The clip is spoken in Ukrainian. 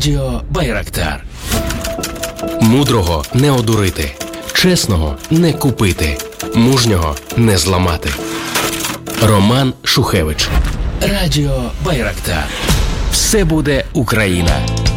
Радіо Байрактар. Мудрого не одурити, чесного не купити, мужнього не зламати. Роман Шухевич. Радіо Байрактар. Все буде Україна.